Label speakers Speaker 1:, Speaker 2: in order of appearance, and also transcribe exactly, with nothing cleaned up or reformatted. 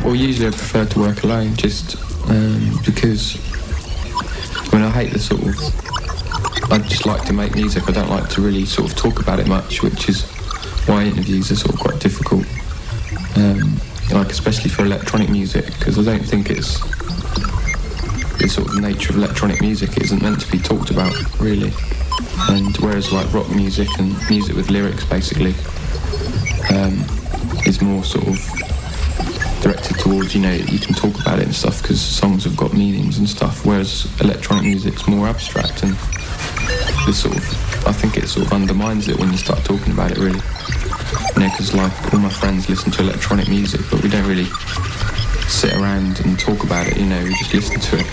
Speaker 1: Well, usually I prefer to work alone, just um, because, I mean, I hate the sort of, I just like to make music, I don't like to really sort of talk about it much, which is why interviews are sort of quite difficult, um, like especially for electronic music, because I don't think it's, the sort of nature of electronic music isn't meant to be talked about, really, and whereas like rock music and music with lyrics, basically, um, is more sort of directed towards, you know, you can talk about it and stuff because songs have got meanings and stuff, whereas electronic music's more abstract, and this sort of, I think it sort of undermines it when you start talking about it, really. You know, because like all my friends listen to electronic music, but we don't really sit around and talk about it, you know, we just listen to it.